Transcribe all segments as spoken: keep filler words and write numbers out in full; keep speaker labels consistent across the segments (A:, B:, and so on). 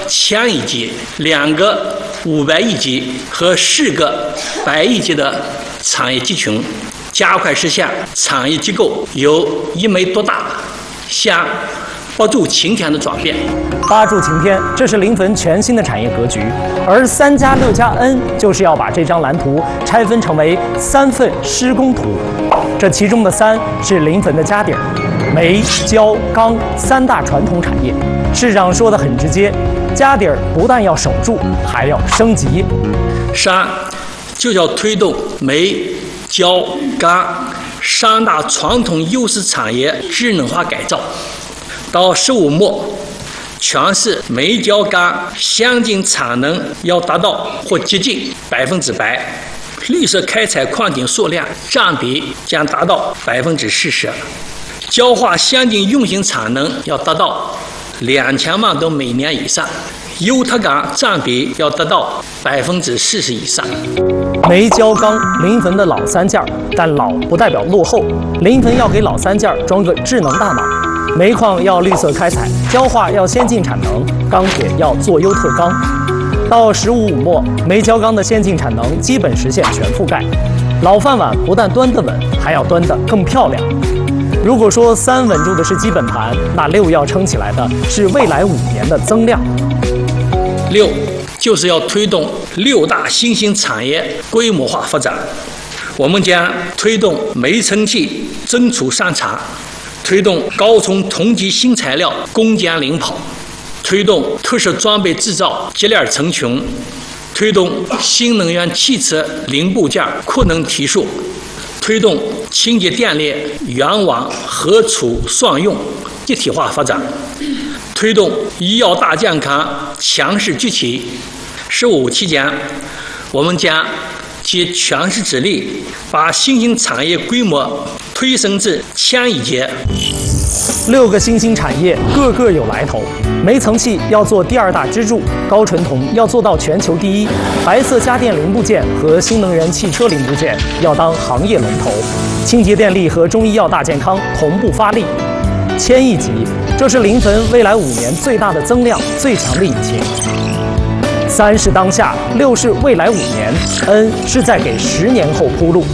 A: 千亿级、两个五百亿级和四个百亿级的产业集群，加快实现产业机构由一枚多大向八柱擎天的转变。
B: 八柱擎天，这是临汾全新的产业格局。而三加六加 N 就是要把这张蓝图拆分成为三份施工图。这其中的三是临汾的家底儿，煤、焦、钢三大传统产业。市长说的很直接，家底儿不但要守住，还要升级。
A: 三就要推动煤、焦、钢三大传统优势产业智能化改造。到十五末，全市煤焦钢相近产能要达到或接近百分之百，绿色开采矿井数量占比将达到百分之四十，焦化相近运行产能要达到两千万吨每年以上，油特钢占比要达到百分之四十以上。
B: 煤焦钢，临汾的老三件，但老不代表落后，临汾要给老三件装个智能大脑。煤矿要绿色开采，焦化要先进产能，钢铁要做优特钢。到十五五末，煤焦钢的先进产能基本实现全覆盖，老饭碗不但端得稳，还要端得更漂亮。如果说三稳住的是基本盘，那六要撑起来的是未来五年的增量。
A: 六就是要推动六大新兴产业规模化发展，我们将推动煤层气增储上场，推动高冲同级新材料攻坚领跑，推动特色装备制造接链成群，推动新能源汽车零部件库能提速，推动清洁电力原网合储双用一体化发展，推动医药大健康强势聚起。十五期间，我们将竭全市之力，把新兴产业规模推升至千亿级。
B: 六个新兴产业个个有来头，煤层气要做第二大支柱，高纯铜要做到全球第一，白色家电零部件和新能源汽车零部件要当行业龙头，清洁电力和中医药大健康同步发力。千亿级，这是临汾未来五年最大的增量、最强的引擎。三是当下，六是未来五年 ，N 是在给十年后铺路。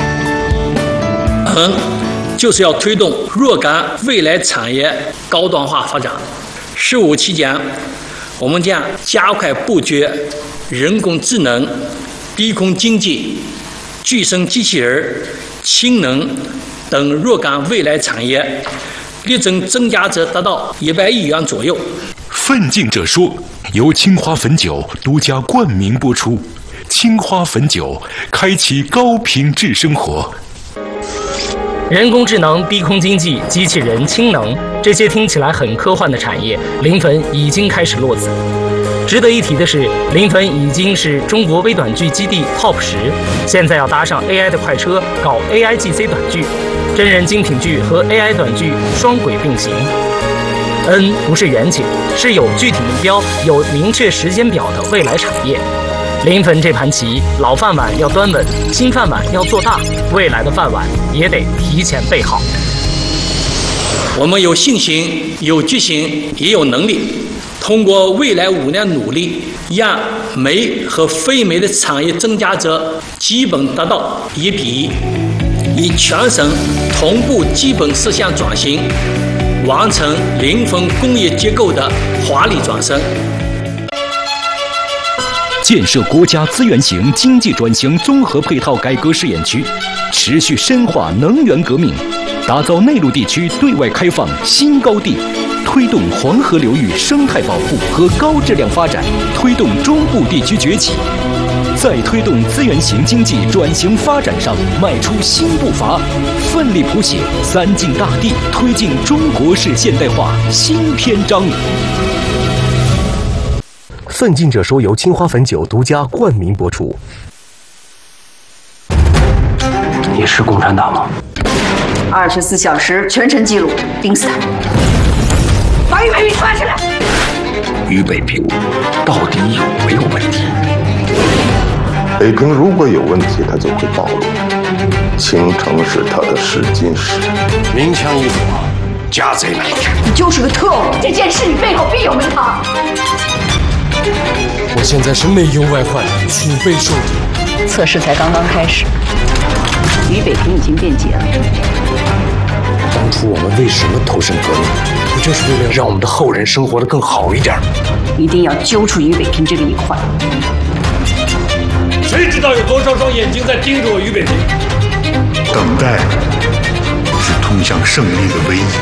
A: N 就是要推动若干未来产业高端化发展。十五期间，我们将加快布局人工智能、低空经济、具身机器人、氢能等若干未来产业，力争增加值达到一百亿元左右。
C: 奋进者说，由青花汾酒独家冠名播出。青花汾酒，开启高品质生活。
B: 人工智能、低空经济、机器人、氢能，这些听起来很科幻的产业，临汾已经开始落子。值得一提的是，临汾已经是中国微短剧基地 Top 十，现在要搭上 A I 的快车，搞 A I G C 短剧，真人精品剧和 A I 短剧双轨并行。N 不是远景，是有具体目标、有明确时间表的未来产业。临汾这盘棋，老饭碗要端稳，新饭碗要做大，未来的饭碗也得提前备好。
A: 我们有信心、有决心，也有能力，通过未来五年努力，让煤和非煤的产业增加值基本达到一比一，以全省同步基本实现转型，完成临汾工业结构的华丽转身。
D: 建设国家资源型经济转型综合配套改革试验区，持续深化能源革命，打造内陆地区对外开放新高地，推动黄河流域生态保护和高质量发展，推动中部地区崛起，在推动资源型经济转型发展上迈出新步伐，奋力谱写三晋大地推进中国式现代化新篇章。
E: 奋进者说由青花汾酒独家冠名播出。
F: 你是共产党吗？
G: 二十四小时全程记录，盯死他！把俞北平抓起来！
F: 俞北平到底有没有问题？
H: 北平如果有问题，他就会暴露。青城是他的试金石。
F: 明枪易躲，家贼难守。
G: 你就是个特务，这件事你背后必有名堂。
I: 我现在是内忧外患，腹背受敌。
G: 测试才刚刚开始，俞北平已经变节了。
F: 当初我们为什么投身革命？不就是为了让我们的后人生活得更好一点？
G: 一定要揪出俞北平这个一块。
A: 谁知道有多少双眼睛在盯着我俞北平？
J: 等待是通向胜利的唯一